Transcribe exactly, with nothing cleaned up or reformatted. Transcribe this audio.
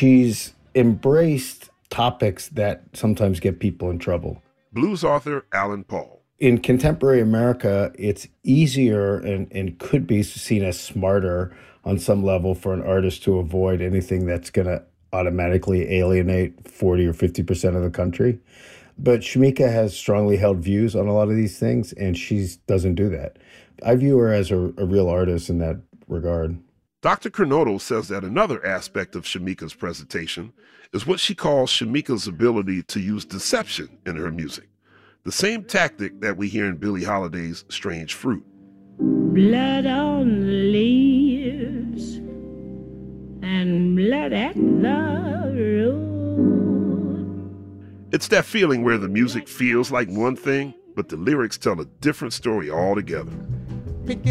she's embraced topics that sometimes get people in trouble. Blues author Alan Paul. In contemporary America, it's easier and, and could be seen as smarter on some level for an artist to avoid anything that's going to automatically alienate forty or fifty percent of the country. But Shamika has strongly held views on a lot of these things, and she doesn't do that. I view her as a, a real artist in that regard. Doctor Kernodle says that another aspect of Shamika's presentation is what she calls Shamika's ability to use deception in her music, the same tactic that we hear in Billie Holiday's Strange Fruit. Blood on the leaves and blood at the road. It's that feeling where the music feels like one thing, but the lyrics tell a different story altogether.